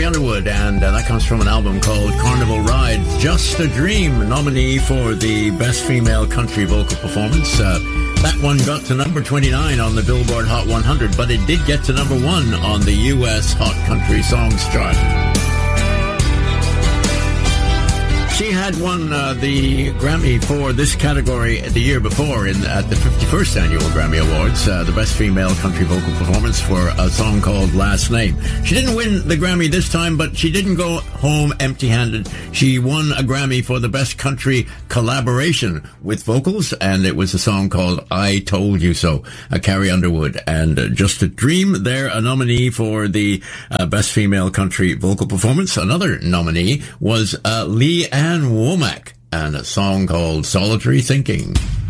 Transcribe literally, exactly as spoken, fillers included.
Carrie Underwood, and uh, that comes from an album called Carnival Ride. Just a Dream, nominee for the Best Female Country Vocal Performance. Uh, that one got to number twenty-nine on the Billboard Hot one hundred, but it did get to number one on the U S Hot Country Songs chart. She had won uh, the Grammy for this category the year before in at the fifty-first Annual Grammy Awards, uh, the Best Female Country Vocal Performance for a song called Last Name. She didn't win the Grammy this time, but she didn't go home empty-handed. She won a Grammy for the Best Country Collaboration with Vocals, and it was a song called I Told You So, uh, Carrie Underwood. And uh, Just a Dream, there, a nominee for the uh, Best Female Country Vocal Performance. Another nominee was uh, Lee Ann Womack, and a song called Solitary Thinking.